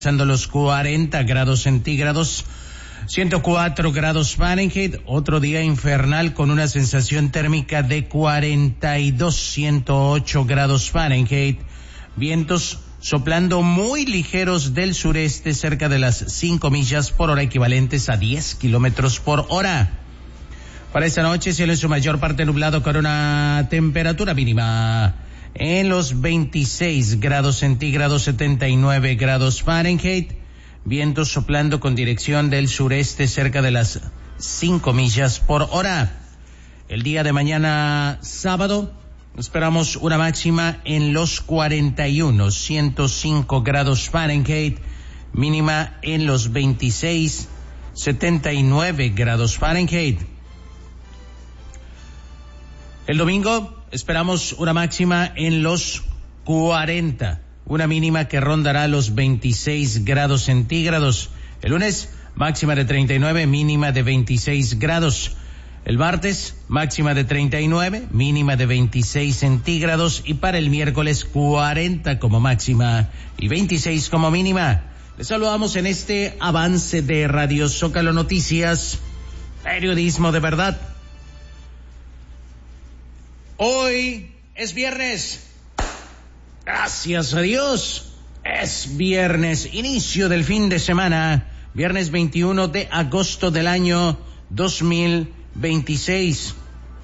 Pasando los 40 grados centígrados, 104 grados Fahrenheit, otro día infernal con una sensación térmica de 42, 108 grados Fahrenheit, vientos soplando muy ligeros del sureste cerca de las 5 millas por hora, equivalentes a 10 kilómetros por hora. Para esta noche, cielo en su mayor parte nublado con una temperatura mínima en los 26 grados centígrados, 79 grados Fahrenheit, vientos soplando con dirección del sureste cerca de las 5 millas por hora. El día de mañana sábado esperamos una máxima en los 41, 105 grados Fahrenheit, mínima en los 26, 79 grados Fahrenheit. El domingo esperamos una máxima en los 40, una mínima que rondará los 26 grados centígrados. El lunes, máxima de 39, mínima de 26 grados. El martes, máxima de 39, mínima de 26 centígrados. Y para el miércoles, 40 como máxima y 26 como mínima. Les saludamos en este avance de Radio Zócalo Noticias, periodismo de verdad. Hoy es viernes. Gracias a Dios. Es viernes, inicio del fin de semana. Viernes 21 de agosto del año 2026.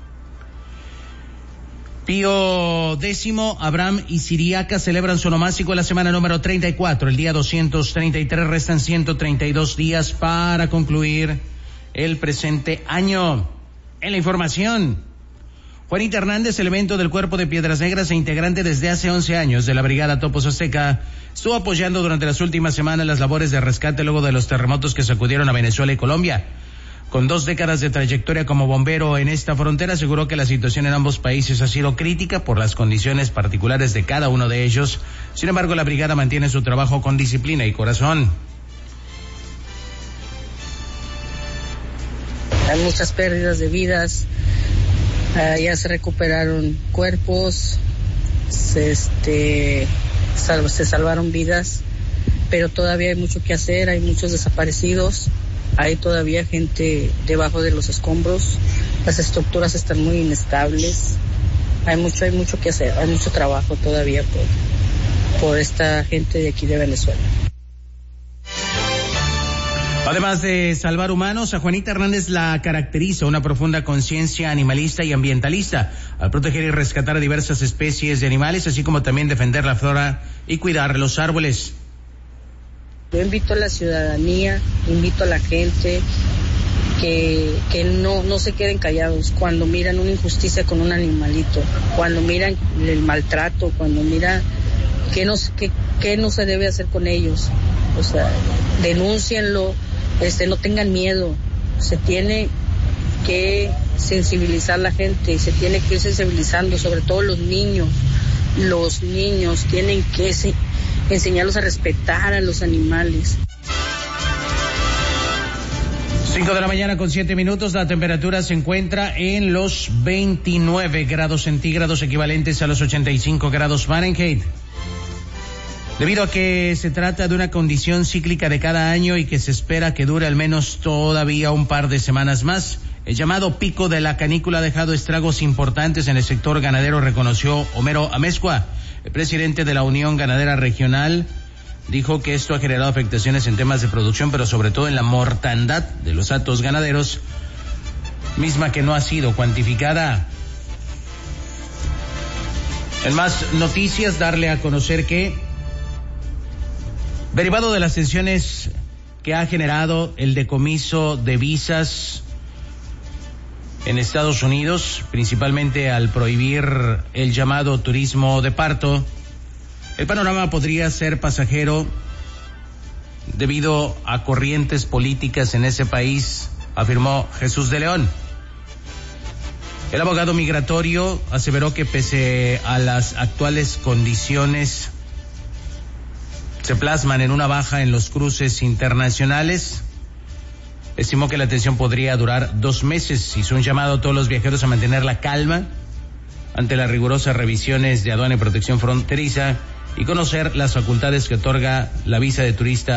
Pío X, Abraham y Siriaca celebran su onomástico la semana número 34. El día 233, restan 132 días para concluir el presente año. En la información, Juanita Hernández, elemento del Cuerpo de Piedras Negras e integrante desde hace 11 años de la Brigada Topos Azteca, estuvo apoyando durante las últimas semanas las labores de rescate luego de los terremotos que sacudieron a Venezuela y Colombia. Con 2 décadas de trayectoria como bombero en esta frontera, aseguró que la situación en ambos países ha sido crítica por las condiciones particulares de cada uno de ellos. Sin embargo, la brigada mantiene su trabajo con disciplina y corazón. Hay muchas pérdidas de vidas. Ya se recuperaron cuerpos, se salvaron vidas, pero todavía hay mucho que hacer, hay muchos desaparecidos, hay todavía gente debajo de los escombros, las estructuras están muy inestables, hay mucho que hacer, hay mucho trabajo todavía por esta gente de aquí de Venezuela. Además de salvar humanos, a Juanita Hernández la caracteriza una profunda conciencia animalista y ambientalista, al proteger y rescatar a diversas especies de animales, así como también defender la flora y cuidar los árboles. Yo invito a la ciudadanía, invito a la gente que no se queden callados cuando miran una injusticia con un animalito, cuando miran el maltrato, cuando miran qué no se debe hacer con ellos. O sea, denúncienlo. No tengan miedo, se tiene que sensibilizar la gente, se tiene que ir sensibilizando, sobre todo los niños tienen que enseñarlos a respetar a los animales. 5 de la mañana con 7 minutos, la temperatura se encuentra en los 29 grados centígrados, equivalentes a los 85 grados Fahrenheit. Debido a que se trata de una condición cíclica de cada año y que se espera que dure al menos todavía un par de semanas más, el llamado pico de la canícula ha dejado estragos importantes en el sector ganadero, reconoció Homero Amezcua. El presidente de la Unión Ganadera Regional dijo que esto ha generado afectaciones en temas de producción, pero sobre todo en la mortandad de los hatos ganaderos, misma que no ha sido cuantificada. En más noticias, darle a conocer que, derivado de las tensiones que ha generado el decomiso de visas en Estados Unidos, principalmente al prohibir el llamado turismo de parto, el panorama podría ser pasajero debido a corrientes políticas en ese país, afirmó Jesús de León. El abogado migratorio aseveró que pese a las actuales condiciones se plasman en una baja en los cruces internacionales, estimó que la tensión podría durar 2 meses. Hizo un llamado a todos los viajeros a mantener la calma ante las rigurosas revisiones de aduana y protección fronteriza y conocer las facultades que otorga la visa de turista